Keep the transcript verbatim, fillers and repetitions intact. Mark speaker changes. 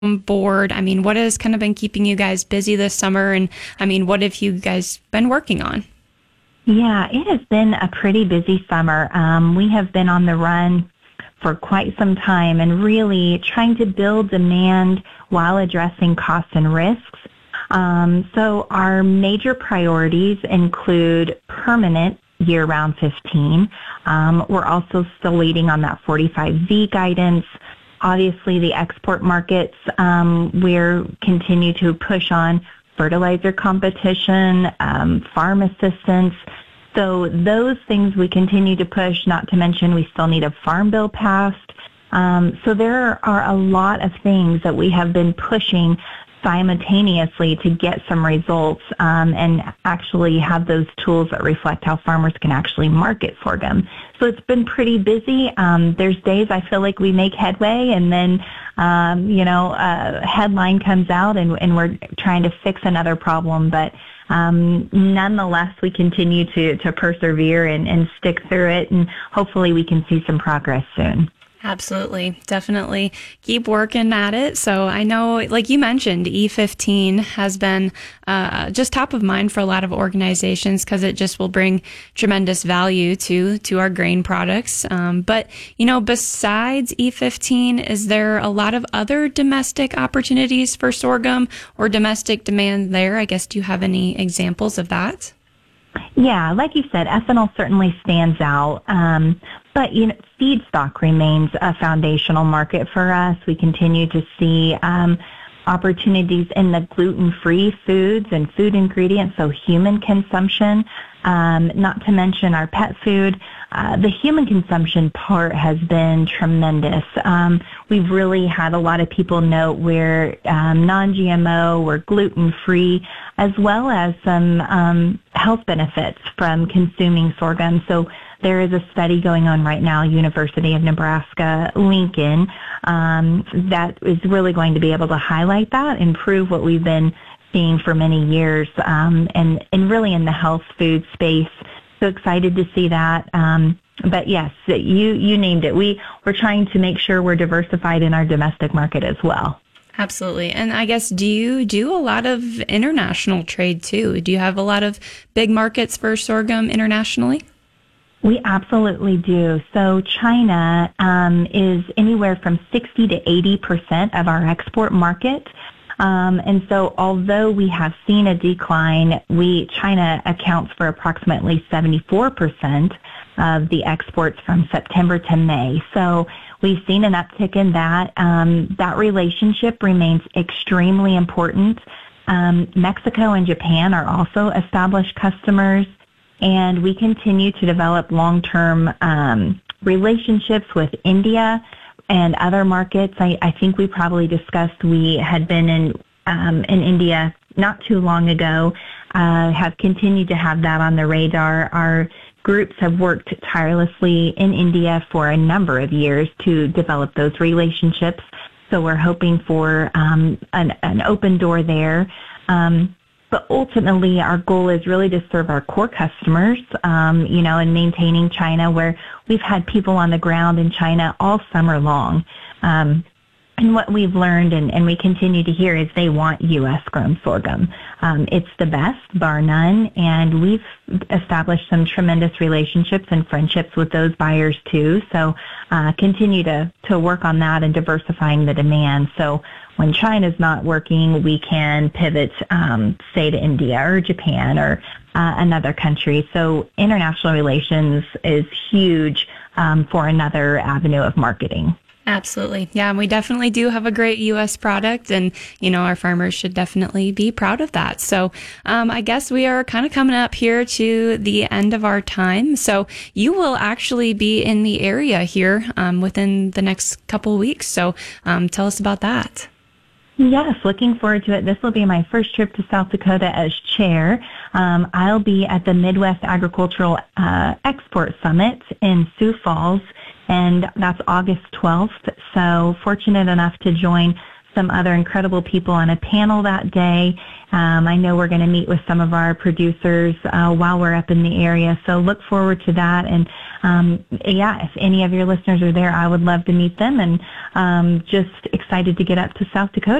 Speaker 1: board? I mean, what has kind of been keeping you guys busy this summer? And I mean, what have you guys been working on?
Speaker 2: Yeah, it has been a pretty busy summer. Um, we have been on the run for quite some time and really trying to build demand while addressing costs and risks. Um, so our major priorities include permanent year-round fifteen. Um, we're also still waiting on that forty-five V guidance. Obviously, the export markets, um, we're continue to push on fertilizer competition, um, farm assistance. So those things we continue to push, not to mention we still need a farm bill passed. Um, so there are a lot of things that we have been pushing simultaneously to get some results um, and actually have those tools that reflect how farmers can actually market sorghum. So it's been pretty busy. Um, there's days I feel like we make headway and then, um, you know, a headline comes out and, and we're trying to fix another problem. But um, nonetheless, we continue to, to persevere and, and stick through it, and hopefully we can see some progress soon.
Speaker 1: Absolutely. Definitely keep working at it. So I know, like you mentioned, E fifteen has been uh, just top of mind for a lot of organizations because it just will bring tremendous value to, to our grain products. Um, but, you know, besides E fifteen, is there a lot of other domestic opportunities for sorghum or domestic demand there? I guess, do you have any examples of that?
Speaker 2: Yeah, like you said, ethanol certainly stands out. Um, but, you know, feedstock remains a foundational market for us. We continue to see um, opportunities in the gluten-free foods and food ingredients, so human consumption, um, not to mention our pet food. Uh, the human consumption part has been tremendous. Um, we've really had a lot of people note we're um, non-G M O, we're gluten-free, as well as some um, health benefits from consuming sorghum. So there is a study going on right now, University of Nebraska, Lincoln, um, that is really going to be able to highlight that and prove what we've been seeing for many years, um, and, and really in the health food space. So excited to see that. Um, but yes, you, you named it. We, we're trying to make sure we're diversified in our domestic market as well.
Speaker 1: Absolutely. And I guess, do you do a lot of international trade too? Do you have a lot of big markets for sorghum internationally?
Speaker 2: We absolutely do. So China um, is anywhere from sixty to eighty percent of our export market. Um, and so although we have seen a decline, we China accounts for approximately seventy-four percent of the exports from September to May. So we've seen an uptick in that. Um, that relationship remains extremely important. Um, Mexico and Japan are also established customers, and we continue to develop long-term um, relationships with India and other markets. I, I think we probably discussed we had been in um, in India not too long ago, uh, have continued to have that on the radar. Our groups have worked tirelessly in India for a number of years to develop those relationships. So we're hoping for um, an, an open door there. Um, But ultimately, our goal is really to serve our core customers, um, you know, and maintaining China, where we've had people on the ground in China all summer long. Um, and what we've learned and, and we continue to hear is they want U S grown sorghum. Um, it's the best, bar none, and we've established some tremendous relationships and friendships with those buyers too. So uh, continue to, to work on that and diversifying the demand. So when China's not working, we can pivot, um, say, to India or Japan or uh, another country. So international relations is huge um, for another avenue of marketing.
Speaker 1: Absolutely. Yeah, and we definitely do have a great U S product, and, you know, our farmers should definitely be proud of that. So um, I guess we are kind of coming up here to the end of our time. So you will actually be in the area here um, within the next couple weeks. So um, tell us about that.
Speaker 2: Yes, looking forward to it. This will be my first trip to South Dakota as chair. Um, I'll be at the Midwest Agricultural uh, Export Summit in Sioux Falls, and that's August twelfth. So fortunate enough to join some other incredible people on a panel that day. Um, I know we're going to meet with some of our producers uh, while we're up in the area, so look forward to that. And um, yeah, if any of your listeners are there, I would love to meet them, and um, just excited to get up to South Dakota.